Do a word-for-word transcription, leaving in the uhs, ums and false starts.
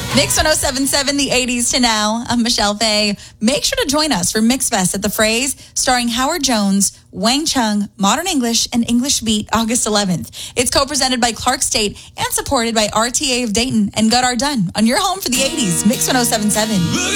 Mix one oh seven point seven, the eighties to now. I'm Michelle Fay. Make sure to join us for Mix Fest at the Phrase, starring Howard Jones, Wang Chung, Modern English, and English Beat, August eleventh. It's co-presented by Clark State and supported by R T A of Dayton and Got Our Done on your home for the eighties. Mix one oh seven point seven.